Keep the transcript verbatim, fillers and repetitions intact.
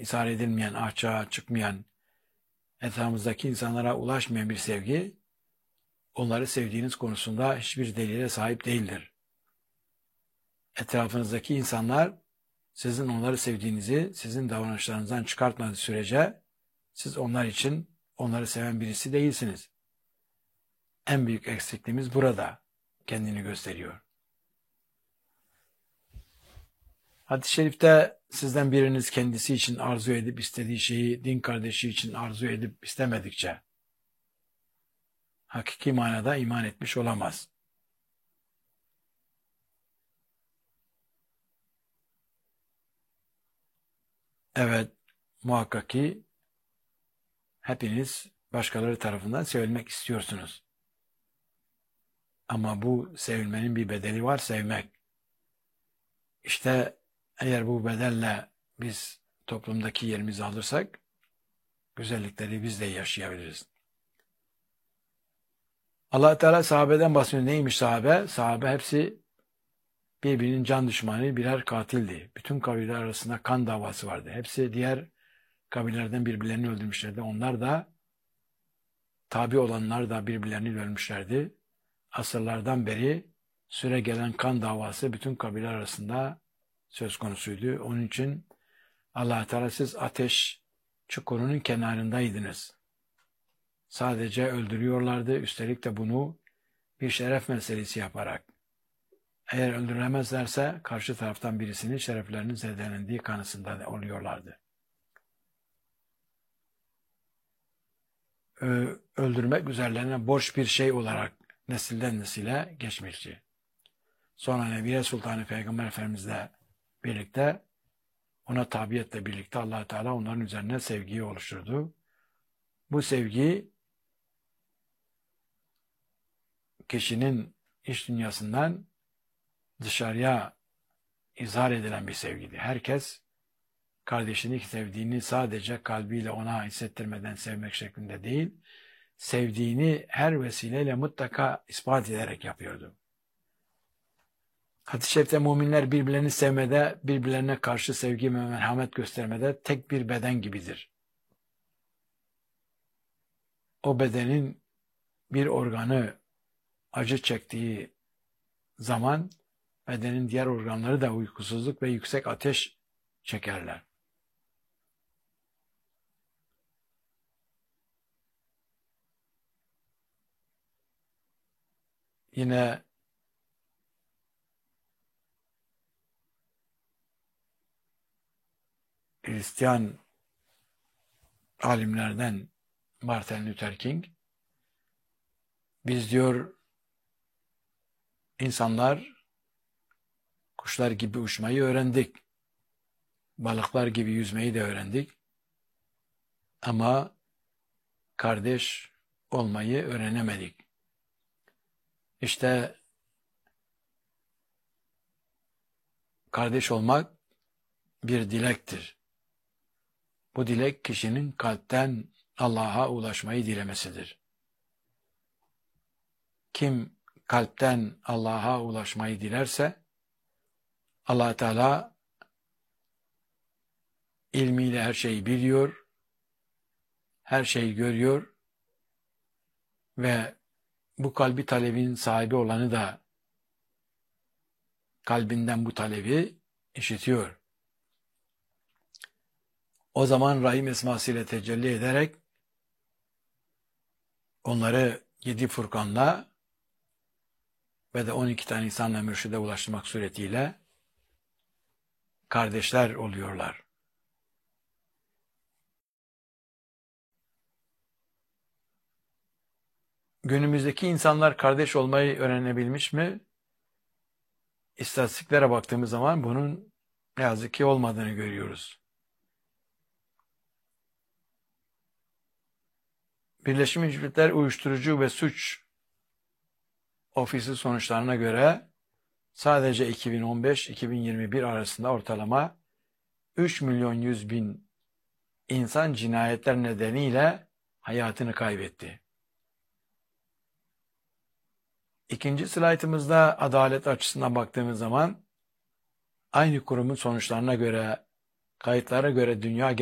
ishar edilmeyen, açığa çıkmayan, etrafımızdaki insanlara ulaşmayan bir sevgi, onları sevdiğiniz konusunda hiçbir delile sahip değildir. Etrafınızdaki insanlar sizin onları sevdiğinizi sizin davranışlarınızdan çıkartmadığı sürece siz onlar için onları seven birisi değilsiniz. En büyük eksikliğimiz burada kendini gösteriyor. Hadis-i şerifte sizden biriniz kendisi için arzu edip istediği şeyi din kardeşi için arzu edip istemedikçe hakiki manada iman etmiş olamaz. Evet, muhakkak ki hepiniz başkaları tarafından sevilmek istiyorsunuz. Ama bu sevilmenin bir bedeli var, sevmek. İşte eğer bu bedelle biz toplumdaki yerimizi alırsak, güzellikleri biz de yaşayabiliriz. Allah Teala sahabeden bahsediyor. Neymiş sahabe? Sahabe hepsi birbirinin can düşmanı, birer katildi. Bütün kabileler arasında kan davası vardı. Hepsi diğer kabilelerden birbirlerini öldürmüşlerdi. Onlar da, tabi olanlar da birbirlerini ölmüşlerdi. Asırlardan beri süre gelen kan davası bütün kabileler arasında söz konusuydu. Onun için Allah Teala siz ateş çukurunun kenarındaydınız. Sadece öldürüyorlardı. Üstelik de bunu bir şeref meselesi yaparak. Eğer öldürülemezlerse karşı taraftan birisinin şereflerinin zedelendiği kanısında oluyorlardı. Öldürmek üzerlerine borç bir şey olarak nesilden nesile geçmişti. Sonra Nebiye Sultanı Peygamber Efendimizle birlikte, ona tabiyetle birlikte Allah Teala onların üzerine sevgiyi oluşturdu. Bu sevgi kişinin iç dünyasından dışarıya izhar edilen bir sevgiydi. Herkes kardeşini sevdiğini sadece kalbiyle ona hissettirmeden sevmek şeklinde değil, sevdiğini her vesileyle mutlaka ispat ederek yapıyordu. Hadis-i şerifte müminler birbirlerini sevmede, birbirlerine karşı sevgi ve merhamet göstermede tek bir beden gibidir. O bedenin bir organı acı çektiği zaman bedenin diğer organları da uykusuzluk ve yüksek ateş çekerler. Yine Hristiyan alimlerden Martin Luther King, biz diyor insanlar kuşlar gibi uçmayı öğrendik, balıklar gibi yüzmeyi de öğrendik ama kardeş olmayı öğrenemedik. İşte kardeş olmak bir dilektir. Bu dilek kişinin kalpten Allah'a ulaşmayı dilemesidir. Kim kalpten Allah'a ulaşmayı dilerse Allah Teala ilmiyle her şeyi biliyor, her şeyi görüyor ve bu kalbi talebin sahibi olanı da kalbinden bu talebi işitiyor. O zaman Rahim esmasıyla tecelli ederek onları yedi Furkan'la ve de on iki tane insanla mürşide ulaştırmak suretiyle kardeşler oluyorlar. Günümüzdeki insanlar kardeş olmayı öğrenebilmiş mi? İstatistiklere baktığımız zaman bunun ne yazık ki olmadığını görüyoruz. Birleşmiş Milletler Uyuşturucu ve Suç Ofisi sonuçlarına göre sadece iki bin on beş iki bin yirmi bir arasında ortalama üç milyon yüz bin insan cinayetler nedeniyle hayatını kaybetti. İkinci slaytımızda adalet açısından baktığımız zaman aynı kurumun sonuçlarına göre, kayıtlara göre dünya